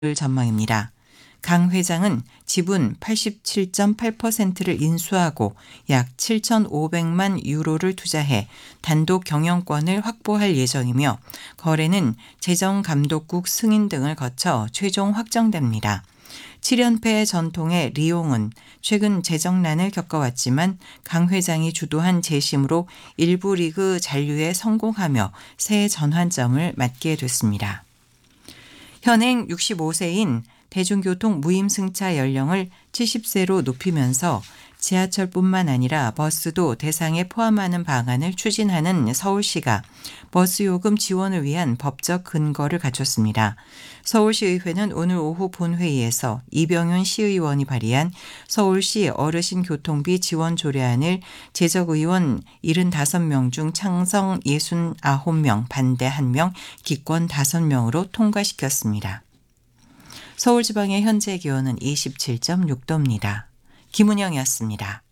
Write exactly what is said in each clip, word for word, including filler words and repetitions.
전망입니다. 강 회장은 지분 팔십칠 점 팔 퍼센트를 인수하고 약 칠천오백만 유로를 투자해 단독 경영권을 확보할 예정이며 거래는 재정감독국 승인 등을 거쳐 최종 확정됩니다. 칠 연패 전통의 리옹은 최근 재정난을 겪어왔지만 강 회장이 주도한 재심으로 일부 리그 잔류에 성공하며 새 전환점을 맞게 됐습니다. 현행 육십오 세인 대중교통 무임승차 연령을 칠십 세로 높이면서 지하철뿐만 아니라 버스도 대상에 포함하는 방안을 추진하는 서울시가 버스 요금 지원을 위한 법적 근거를 갖췄습니다. 서울시의회는 오늘 오후 본회의에서 이병윤 시의원이 발의한 서울시 어르신 교통비 지원 조례안을 재적의원 칠십오 명 중 찬성 육십구 명, 반대 일 명, 기권 다섯 명으로 통과시켰습니다. 서울지방의 현재 기온은 이십칠 점 육 도입니다. 김은영이었습니다.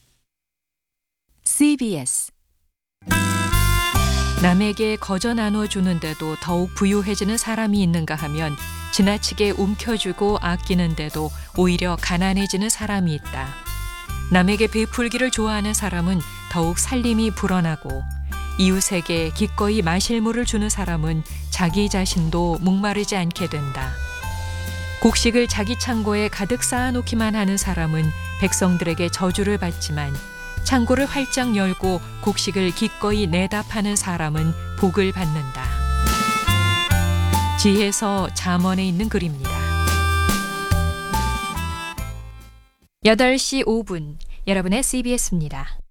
씨비에스 남에게 거저 나눠주는데도 더욱 부유해지는 사람이 있는가 하면 지나치게 움켜쥐고 아끼는데도 오히려 가난해지는 사람이 있다. 남에게 베풀기를 좋아하는 사람은 더욱 살림이 불어나고 이웃에게 기꺼이 마실 물을 주는 사람은 자기 자신도 목마르지 않게 된다. 곡식을 자기 창고에 가득 쌓아놓기만 하는 사람은 백성들에게 저주를 받지만 창고를 활짝 열고 곡식을 기꺼이 내다 파는 사람은 복을 받는다. 지혜서 잠언에 있는 글입니다. 여덟 시 오 분 여러분의 씨비에스입니다.